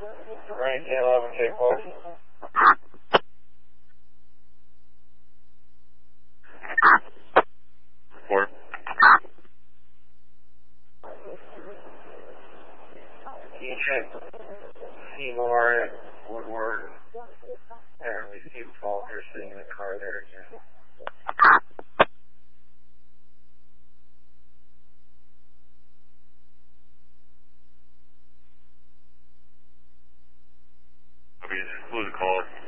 Right, 11, take close. Four. You check Seymour and Woodward. Apparently Steve Faulkner sitting in the car there again. Copy. Close the call.